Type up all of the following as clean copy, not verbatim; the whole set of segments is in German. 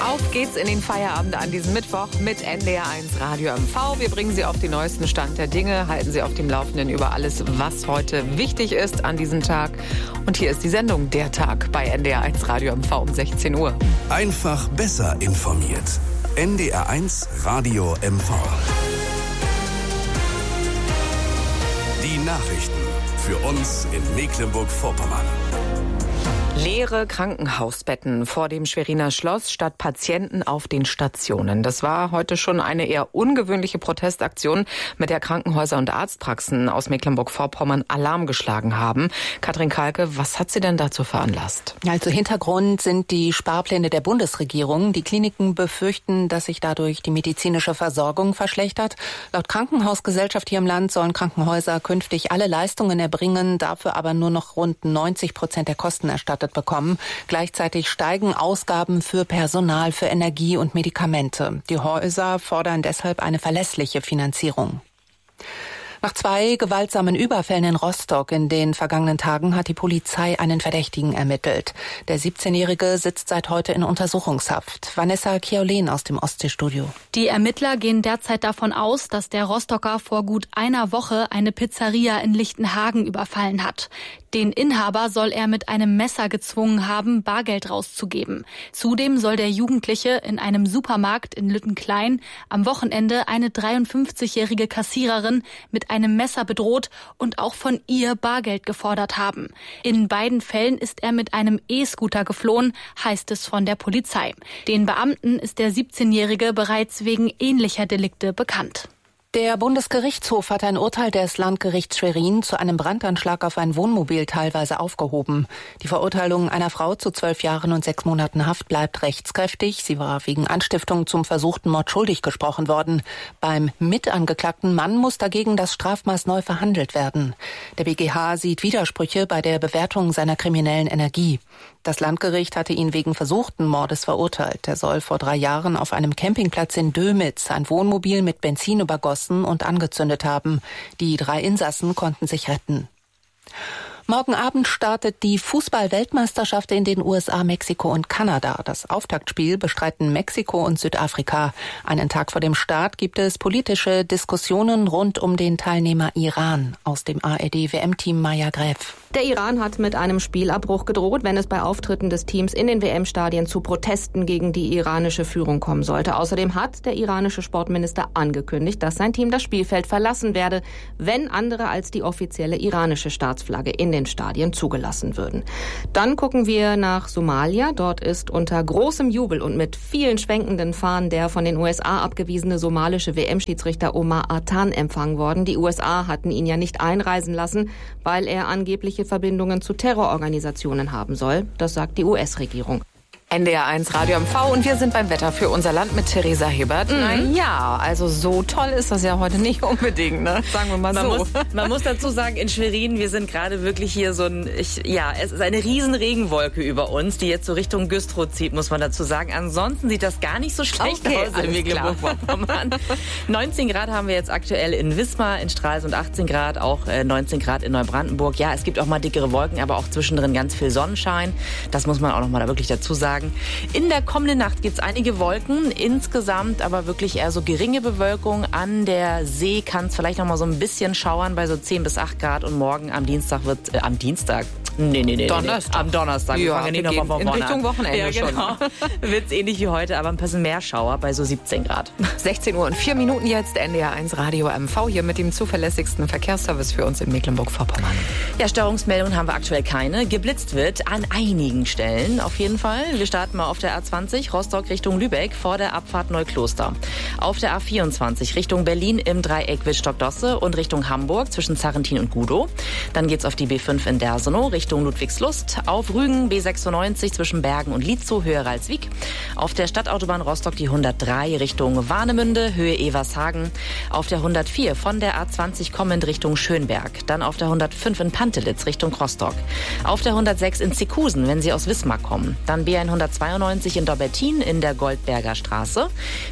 Auf geht's in den Feierabend an diesem Mittwoch mit NDR1 Radio MV. Wir bringen Sie auf den neuesten Stand der Dinge, halten Sie auf dem Laufenden über alles, was heute wichtig ist an diesem Tag. Und hier ist die Sendung Der Tag bei NDR1 Radio MV um 16 Uhr. Einfach besser informiert. NDR1 Radio MV. Die Nachrichten für uns in Mecklenburg-Vorpommern. Leere Krankenhausbetten vor dem Schweriner Schloss statt Patienten auf den Stationen. Das war heute schon eine eher ungewöhnliche Protestaktion, mit der Krankenhäuser und Arztpraxen aus Mecklenburg-Vorpommern Alarm geschlagen haben. Katrin Kalke, was hat sie denn dazu veranlasst? Also Hintergrund sind die Sparpläne der Bundesregierung. Die Kliniken befürchten, dass sich dadurch die medizinische Versorgung verschlechtert. Laut Krankenhausgesellschaft hier im Land sollen Krankenhäuser künftig alle Leistungen erbringen, dafür aber nur noch rund 90% der Kosten erstattet bekommen. Gleichzeitig steigen Ausgaben für Personal, für Energie und Medikamente. Die Häuser fordern deshalb eine verlässliche Finanzierung. Nach 2 gewaltsamen Überfällen in Rostock in den vergangenen Tagen hat die Polizei einen Verdächtigen ermittelt. Der 17-Jährige sitzt seit heute in Untersuchungshaft. Vanessa Keolen aus dem Ostseestudio. Die Ermittler gehen derzeit davon aus, dass der Rostocker vor gut einer Woche eine Pizzeria in Lichtenhagen überfallen hat. Den Inhaber soll er mit einem Messer gezwungen haben, Bargeld rauszugeben. Zudem soll der Jugendliche in einem Supermarkt in Lüttenklein am Wochenende eine 53-jährige Kassiererin mit einem Messer bedroht und auch von ihr Bargeld gefordert haben. In beiden Fällen ist er mit einem E-Scooter geflohen, heißt es von der Polizei. Den Beamten ist der 17-Jährige bereits wegen ähnlicher Delikte bekannt. Der Bundesgerichtshof hat ein Urteil des Landgerichts Schwerin zu einem Brandanschlag auf ein Wohnmobil teilweise aufgehoben. Die Verurteilung einer Frau zu 12 Jahren und 6 Monaten Haft bleibt rechtskräftig. Sie war wegen Anstiftung zum versuchten Mord schuldig gesprochen worden. Beim mitangeklagten Mann muss dagegen das Strafmaß neu verhandelt werden. Der BGH sieht Widersprüche bei der Bewertung seiner kriminellen Energie. Das Landgericht hatte ihn wegen versuchten Mordes verurteilt. Er soll vor 3 Jahren auf einem Campingplatz in Dömitz ein Wohnmobil mit Benzin übergossen und angezündet haben. Die 3 Insassen konnten sich retten. Morgen Abend startet die Fußball-Weltmeisterschaft in den USA, Mexiko und Kanada. Das Auftaktspiel bestreiten Mexiko und Südafrika. Einen Tag vor dem Start gibt es politische Diskussionen rund um den Teilnehmer Iran. Aus dem ARD-WM-Team Maja Gräf. Der Iran hat mit einem Spielabbruch gedroht, wenn es bei Auftritten des Teams in den WM-Stadien zu Protesten gegen die iranische Führung kommen sollte. Außerdem hat der iranische Sportminister angekündigt, dass sein Team das Spielfeld verlassen werde, wenn andere als die offizielle iranische Staatsflagge in den Stadien zugelassen würden. Dann gucken wir nach Somalia. Dort ist unter großem Jubel und mit vielen schwenkenden Fahnen der von den USA abgewiesene somalische WM-Schiedsrichter Omar Artan empfangen worden. Die USA hatten ihn ja nicht einreisen lassen, weil er angebliche Verbindungen zu Terrororganisationen haben soll. Das sagt die US-Regierung. NDR1 Radio MV und wir sind beim Wetter für unser Land mit Theresa Hebert. Naja, also so toll ist das ja heute nicht unbedingt, ne? Sagen wir mal so. Man muss dazu sagen, in Schwerin, wir sind gerade wirklich hier es ist eine riesen Regenwolke über uns, die jetzt so Richtung Güstrow zieht, muss man dazu sagen. Ansonsten sieht das gar nicht so schlecht aus in Mecklenburg-Vorpommern. 19 Grad haben wir jetzt aktuell in Wismar, in Stralsund 18 Grad, auch 19 Grad in Neubrandenburg. Ja, es gibt auch mal dickere Wolken, aber auch zwischendrin ganz viel Sonnenschein. Das muss man auch noch mal da wirklich dazu sagen. In der kommenden Nacht gibt es einige Wolken, insgesamt aber wirklich eher so geringe Bewölkung. An der See kann es vielleicht noch mal so ein bisschen schauern bei so 10 bis 8 Grad und morgen am Dienstag wird, am Donnerstag. Ja, wir gehen in Richtung Wochenende ja, genau. Wird es ähnlich wie heute, aber ein bisschen mehr Schauer bei so 17 Grad. 16 Uhr und 4 Minuten jetzt, NDR1 Radio MV hier mit dem zuverlässigsten Verkehrsservice für uns in Mecklenburg-Vorpommern. Ja, Störungsmeldungen haben wir aktuell keine. Geblitzt wird an einigen Stellen auf jeden Fall. Wir starten mal auf der A20 Rostock Richtung Lübeck vor der Abfahrt Neukloster. Auf der A24 Richtung Berlin im Dreieck Wittstock-Dosse und Richtung Hamburg zwischen Zarrentin und Gudow. Dann geht's auf die B5 in Dersenow Richtung Ludwigslust. Auf Rügen B96 zwischen Bergen und Lietzow Höhe Ralswiek. Auf der Stadtautobahn Rostock die 103 Richtung Warnemünde Höhe Evershagen. Auf der 104 von der A20 kommend Richtung Schönberg. Dann auf der 105 in Pantelitz Richtung Rostock. Auf der 106 in Zikusen, wenn Sie aus Wismar kommen. Dann B192 in Dobbertin in der Goldberger Straße.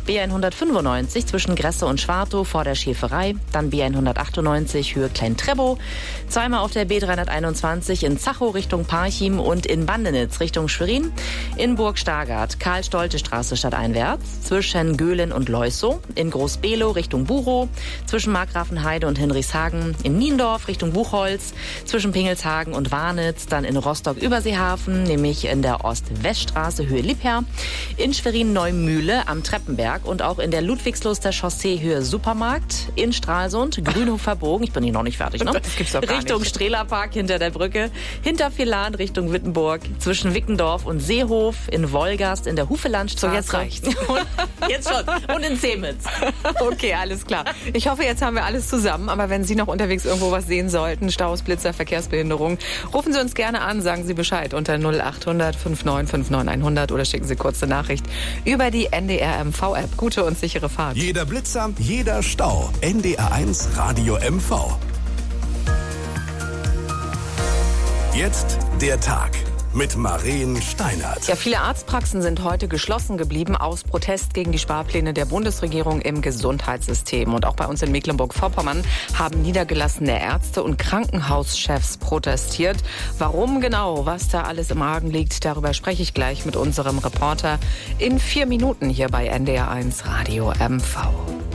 B195 zwischen Gresse und Schwartow vor der Schäferei. Dann B198 Höhe Klein-Trebow. Zweimal auf der B321 in Zachow Richtung Parchim und in Bandenitz Richtung Schwerin. In Burg-Stargard, Karl-Stolte-Straße stadteinwärts, zwischen Göhlen und Leusow. In Groß-Below Richtung Buchow, zwischen Markgrafenheide und Hinrichshagen. In Niendorf Richtung Buchholz, zwischen Pingelshagen und Warnitz. Dann in Rostock-Überseehafen, nämlich in der Ost-West-Straße Höhe Liebherr. In Schwerin-Neumühle am Treppenberg und auch in der Ludwigsluster Chaussee Höhe Supermarkt. In Stralsund, Grünhofer Bogen, ich bin hier noch nicht fertig, ne? Das gibt's doch gar Richtung nicht. Strehlerpark hinter der Brücke. Hinter Villahn Richtung Wittenburg. Zwischen Wickendorf und Seehof. In Wolgast in der Hufelandstraße. So, jetzt reicht's. Und jetzt schon. Und in Semitz. Okay, alles klar. Ich hoffe, jetzt haben wir alles zusammen. Aber wenn Sie noch unterwegs irgendwo was sehen sollten, Staus, Blitzer, Verkehrsbehinderung, rufen Sie uns gerne an, sagen Sie Bescheid unter 0800 59 59 100 oder schicken Sie kurz eine Nachricht über die NDR MV-App. Gute und sichere Fahrt. Jeder Blitzer, jeder Stau. NDR1 Radio MV. Jetzt der Tag mit Maren Steinert. Ja, viele Arztpraxen sind heute geschlossen geblieben aus Protest gegen die Sparpläne der Bundesregierung im Gesundheitssystem. Und auch bei uns in Mecklenburg-Vorpommern haben niedergelassene Ärzte und Krankenhauschefs protestiert. Warum genau, was da alles im Argen liegt, darüber spreche ich gleich mit unserem Reporter in 4 Minuten hier bei NDR1 Radio MV.